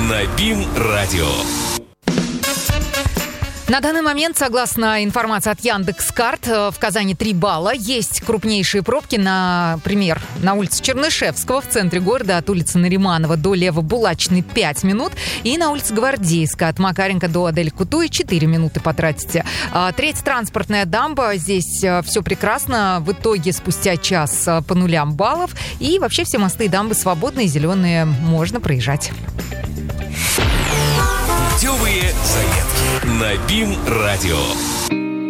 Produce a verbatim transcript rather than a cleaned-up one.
на БИМ-радио. На данный момент, согласно информации от Яндекс.Карт, в Казани три балла. Есть крупнейшие пробки, например, на улице Чернышевского в центре города от улицы Нариманова до Лево-Булачной пять минут. И на улице Гвардейска от Макаренко до Адель-Кутуи четыре минуты потратите. Третья транспортная дамба. Здесь все прекрасно. В итоге спустя час по нулям баллов. И вообще все мосты и дамбы свободные, зеленые. Можно проезжать. Путевые заметки на БИМ-радио.